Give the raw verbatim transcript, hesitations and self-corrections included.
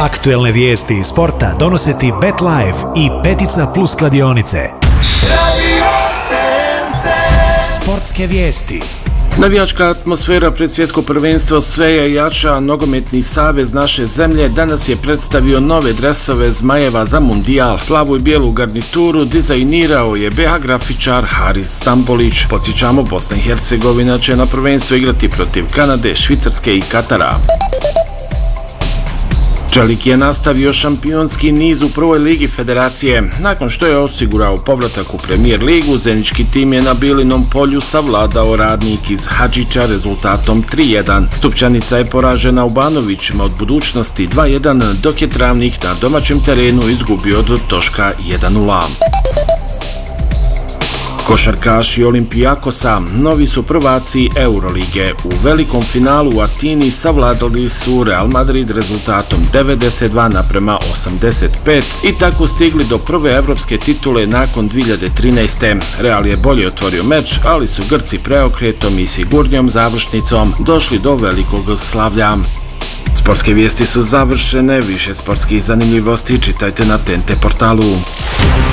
Aktuelne vijesti iz sporta donose ti BetLife i Petica Plus kladionice. Sportske vijesti. Navijačka atmosfera pred svjetsko prvenstvo sve je jača. Nogometni savez naše zemlje danas je predstavio nove dresove zmajeva za mundijal. Plavu i bijelu garnituru dizajnirao je be ha grafičar Haris Stambolić. Podsjećamo, Bosna i Hercegovina će na prvenstvu igrati protiv Kanade, Švicarske i Katara. Čelik je nastavio šampionski niz u prvoj ligi federacije. Nakon što je osigurao povratak u Premier ligu, zenički tim je na Bilinom polju savladao Radnik iz Hadžića rezultatom tri jedan. Stupčanica je poražena u Banovićima od Budućnosti dva jedan, dok je Travnik na domaćem terenu izgubio od Toška jedan nula. Košarkaši Olimpijakosa novi su prvaci Eurolige. U velikom finalu u Atini savladali su Real Madrid rezultatom devedeset dva naprema osamdeset pet i tako stigli do prve evropske titule nakon dvije hiljade trinaeste. Real je bolje otvorio meč, ali su Grci preokretom i sigurnijom završnicom došli do velikog slavlja. Sportske vijesti su završene, više sportskih zanimljivosti čitajte na T N T portalu.